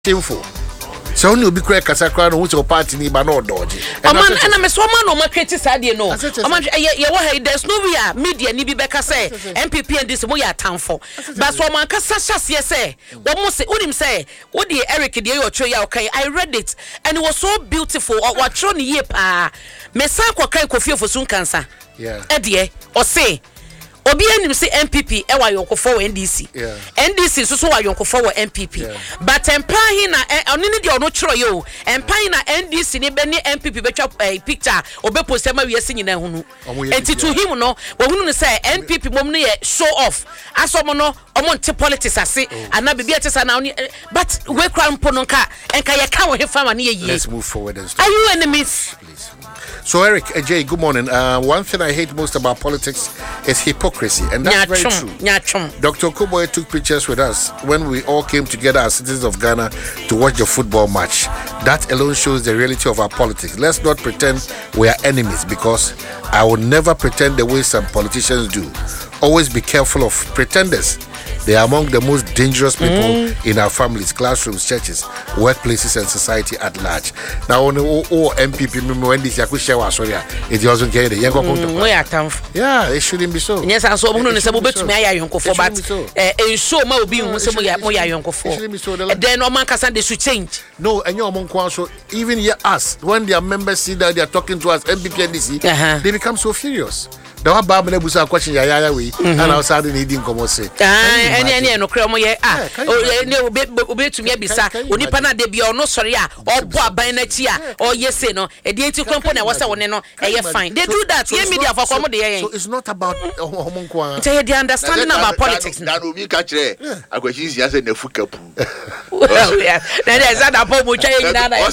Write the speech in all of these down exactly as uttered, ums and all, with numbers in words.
shameful. So only be correct as I cry on which party ni ba no dodge. O man and I'm so man o ma create sadie no. O man ye wo there's no way media ni bi beka say M P P and this mo ya tamfo. But so man kasa hyase say wo mo say unim say wo de Eric de your tro ya okay I read it and it was so beautiful. Wa tro ni ye pa. Me san kwa kan Kofi Ofosun kansa. Yeah. E de o say Obi anim say M P P e wa yonkofo wo N D C. Yeah. N D C so so wa yonkofo wo M P P. Yeah. But empa na oni ne de ono chiro yo. Empa na N D C ne be ne M P P betwa picture obe post ma wi ase nyina hunu. Enti to him no wo hunu ne say N P P mom ne show off. Aso mo no omo nte politics ase ana bibia tesa na oni but we kra mpo no nka enka ye ka wo he fama ne ye. Let's move forward and start. Are you enemies? Please. So Eric, uh, Jay, good morning. Uh, one thing I hate most about politics is hypocrisy, and that's very true. Doctor Kuboy took pictures with us when we all came together as citizens of Ghana to watch the football match. That alone shows the reality of our politics. Let's not pretend we are enemies, because I will never pretend the way some politicians do. Always be careful of pretenders. They are among the most dangerous people mm. in our families, classrooms, churches, workplaces, and society at large. Now, on the M P P, when this Yakusha was sorry, it wasn't getting the young. Yeah, it shouldn't be so. Yes, I saw one is about to me. I young for but a show more being some more young for. Then no man can they should change. No, and you're among so even here us when their members see that they are talking to us, M P P and D C, they become so furious. The one Baba Nebusa question Yaya we and outside the needing come say. Ah, any any no cremo ye ah. Oh, ne obe to me bisa. Onipa na de bia no sorry ah. Or bo aban na chi ah. Or yes no. E dey ti kwampo na wasa woni no. E fine. They do that. Ye media for come dey. So it's not about homonkwa. They dey understanding about politics. That obi ka kire. Agwachi si ase na fukapu. Well, yeah. That is that apo mo twa yin na na.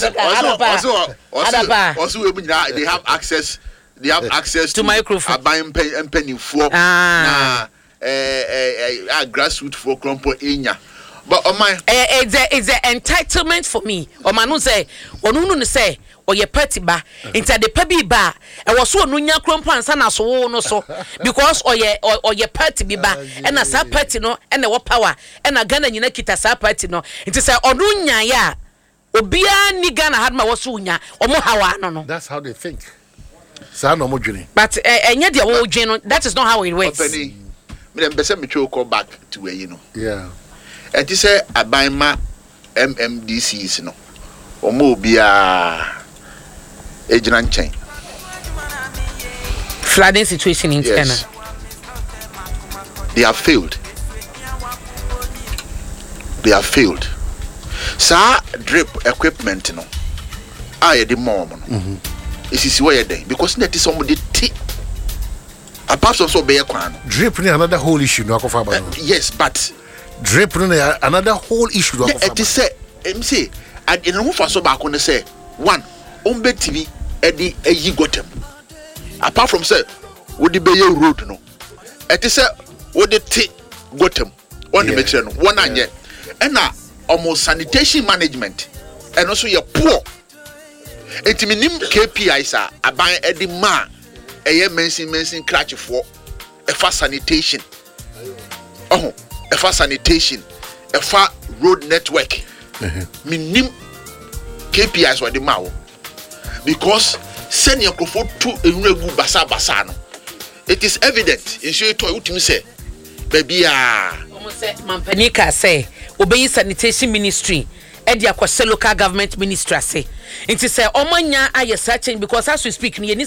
Also also also we they have access They have access to, to microphone. Buying pen penny for ah eh eh eh grassroots for crumple enya. But on my eh it's a it's a entitlement for me. O man no say onu no say o ye party ba into the pabi ba e wo so onu nya crumple ansa na so wo no so because o ye o ye party bi ba e na sa party no e na wo power e na Ghana nyina kita sa party no into say onu nya ya obia ni Ghana had ma wo so nya o mo hawa no no. That's how they think. But enya dia wo dwen that is not how it works. Penny me dem bese me twa call back to where you know. Yeah. And this say abanma M M D Cs no. Omo bia ejina nchen. Flooding situation in Ghana. Yes. They have failed. They have failed. Sa drip equipment no. Aye the mom no. Mhm. It is where they because that is somebody t apart from so be kwan drip ni another whole issue no akofa ba no. Yes, but drip ni another whole issue no akofa. It is say em say and in who for so back on say one ombe T V e di eyi gotem apart from say wo di be road no it is say wo di t gotem on the metro no one anye and na almost sanitation management and also your poor. Enti minim K P I sa aban edi ma eye mensin mensin clutch for e fa sanitation oh e fa sanitation e fa road network minim K P Is wa di ma wo because senior crofo to enregu basa basa no it is evident in show to utimi say baby ah almost say mampanika say obey sanitation ministry and the local government ministry say it is say omanya aye searching because as we speak